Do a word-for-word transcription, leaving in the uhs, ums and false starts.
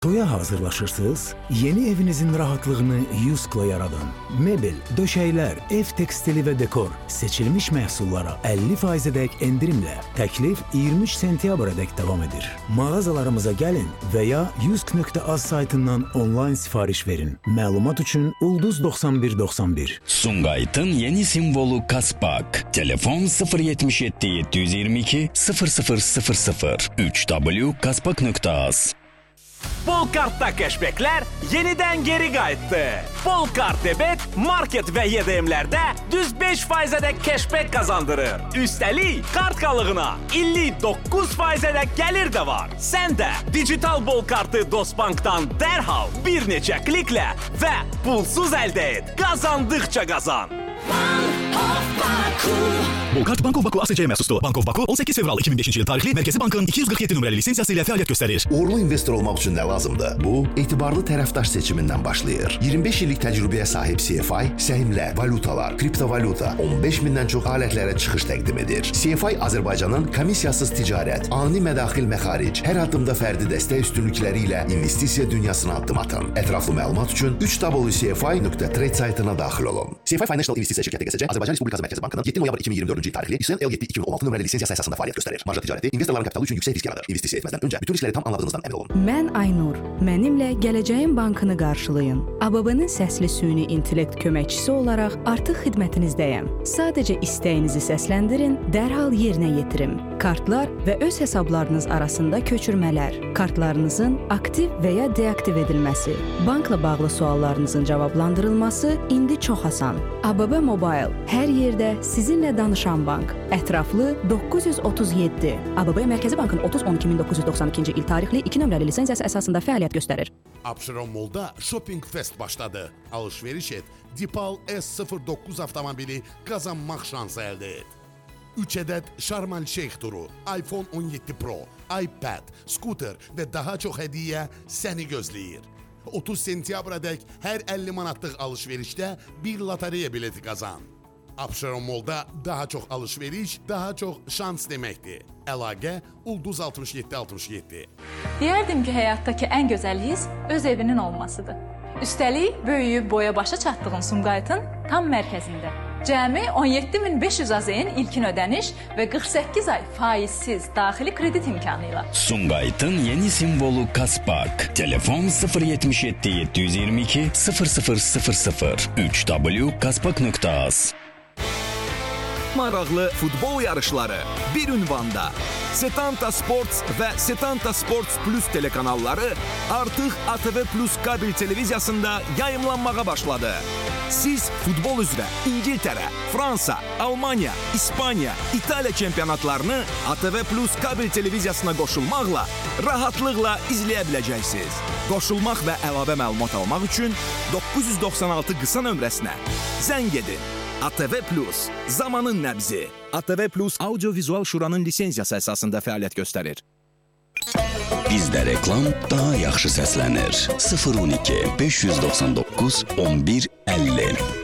Toya hazırlaşırsınız, yeni evinizin rahatlığını Yusk'la yaradan. Mebel, döşəklər, ev tekstili ve dekor, seçilmiş məhsullara əlli faizədək endirimlə. Təklif iyirmi üç sentyabradək davam edir. Mağazalarımıza gəlin və ya yusk nöqtə az saytından onlayn sifariş verin. Məlumat üçün ulduz doxsan bir doxsan bir. Sumqayıtın yeni simvolu Kaspak. Telefon sıfır yetmiş yeddi yeddi yüz iyirmi iki sıfır sıfır sıfır sıfır üç w kaspak nöqtə az. Polkart'ta cashbackler yeniden geri qayıtdı. Polkart debet, market və Y D M'lərdə düz beş faizədək cashback kazandırır. Üstəlik, kart qalığına əlli doqquz faizədək gəlir də var. Sən də digital Polkartı Dostbank'dan dərhal bir neçə kliklə və pulsuz əldə et. Qazandıqca qazan. Polkart Bank of Baku A S C məxsusdur. Bank of Baku on səkkiz fevral iki min beşinci il tarixli Mərkəzi Bankın iki yüz qırx yeddi nömrəli lisensiyası ilə fəaliyyət göstərir. Uğurlu investor olmaq üçün nə lazımdır? Bu, etibarlı tərəfdaş seçimindən başlayır. iyirmi beş illik təcrübəyə sahib C F I, səhmlər, valutalar, kriptovalyuta, on beş mindən çox alətlərə çıxış təqdim edir. C F I Azərbaycanın komissiyasız ticarət, ani mədaxil məxaric, hər addımda fərdi dəstək üstünlükləri ilə investisiya dünyasına addım atın. Ətraflı məlumat üçün üç w c f i nöqtə trade saytına daxil olun. C F I Financial İnvestisiya şirkəti G S C Azərbaycan Respublikası Mərkəzi Bankının yeddi noyabr iki min iyirmi dördüncü il tarixli İSN L yeddi iki min on altı nömrəli lisensiyası əsasında fəaliyyət göstərir. Marja ticarəti investorların kapitalı üçün yüksək risk yaradır. İnvestisiya etməzdən öncə bütün riskləri tam anladığınızdan əmin olun. Mən Aynur. Mənimlə Gələcəyin Bankını qarşılayın. A B B-nin səsli süni intellekt köməkçisi olaraq artıq xidmətinizdəyəm. Sadəcə istəyinizi səsləndirin, dərhal yerinə yetirim. Kartlar və öz hesablarınız arasında köçürmələr, kartlarınızın aktiv və ya deaktiv edilməsi, bankla bağlı suallarınızın cavablandırılması indi çox asan. A B B Mobile, hər yerdə sizinlə danışan bank. Ətraflı doqquz yüz otuz yeddi. A B B Mərkəzi Bankın otuz on iki min doqquz yüz doxsan ikinci il tarixli iki nömrəli lisensiyası əsasında fəaliyyət göstərir. Abşeron Mall'da Shopping Fest başladı. Alışveriş et, Dipal S sıfır doqquz avtomobili qazanmaq şansı əldə et. üç ədəd Şarmal Şeyx turu, iPhone on yeddi Pro, iPad, skuter və daha çox hədiyyə səni gözləyir. otuz sentyabradək hər əlli manatlıq alışverişdə bir lotereya bileti qazan. Abşeron Mall'da daha çox alışveriş, daha çox şans deməkdir. Əlaqə ulduz altmış yeddi altmış yeddi. Deyərdim ki, həyatdakı ən gözəl his öz evinin olmasıdır. Üstəlik, böyüyüb boya başa çatdığın Sumqayıtın tam mərkəzində. Cəmi on yeddi min beş yüz A Z-in ilkin ödəniş və qırx səkkiz ay faizsiz daxili kredit imkanı ilə. Sumqayıtın yeni simvolu Kaspak. Telefon sıfır yetmiş yeddi yeddi yüz iyirmi iki sıfır sıfır sıfır sıfır üç w kaspak nöqtə az. Maraqlı futbol yarışları bir ünvanda. Setanta Sports və Setanta Sports Plus telekanalları artıq A T V Plus kabel televiziyasında yayımlanmağa başladı. Siz futbol üzrə İngiltərə, Fransa, Almanya, İspaniya, İtaliya çempionatlarını A T V Plus kabel televiziyasına qoşulmaqla rahatlıqla izləyə biləcəksiniz. Qoşulmaq və əlavə məlumat almaq üçün doqquz yüz doxsan altı qısa nömrəsinə zəng edin. A T V Plus, zamanın nəbzi. A T V Plus Audio-Vizual Şuranın lisensiyası əsasında fəaliyyət göstərir. Bizdə reklam daha yaxşı səslənir. sıfır on iki beş yüz doxsan doqquz on bir əlli.